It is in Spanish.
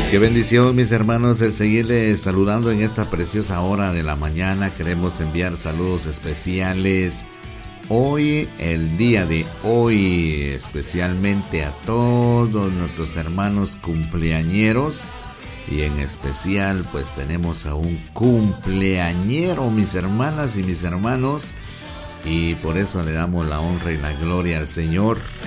Qué bendición, mis hermanos, el seguirles saludando en esta preciosa hora de la mañana. Queremos enviar saludos especiales hoy, el día de hoy, especialmente a todos nuestros hermanos cumpleañeros. Y en especial, pues tenemos a un cumpleañero, mis hermanas y mis hermanos. Y por eso le damos la honra y la gloria al Señor.